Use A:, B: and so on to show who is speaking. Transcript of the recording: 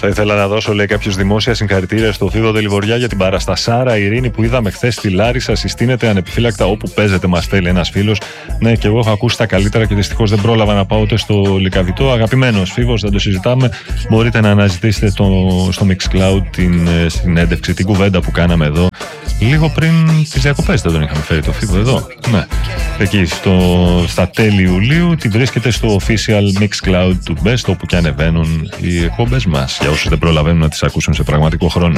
A: Θα ήθελα να δώσω, λέει κάποιος, δημόσια συγχαρητήρια στο Φίβο Δελιβοριά για την παραστασάρα Ειρήνη που είδαμε χθες στη Λάρισα. Συστήνεται ανεπιφύλακτα όπου παίζετε, μας στέλνει ένας φίλος. Ναι, και εγώ έχω ακούσει τα καλύτερα και δυστυχώς δεν πρόλαβα να πάω ούτε στο Λυκαβητό. Αγαπημένος Φίβος, δεν το συζητάμε. Μπορείτε να αναζητήσετε στο Mixcloud την συνέντευξη, την κουβέντα που κάναμε εδώ λίγο πριν τις διακοπές. Δεν τον είχαμε φέρει το Φίβο εδώ. Ναι. Εκεί στα τέλη Ιουλίου την βρίσκεται στο official Mixcloud του Best, όπου και ανεβαίνουν οι εκπομπές μας, για όσους δεν προλαβαίνουν να τις ακούσουν σε πραγματικό χρόνο.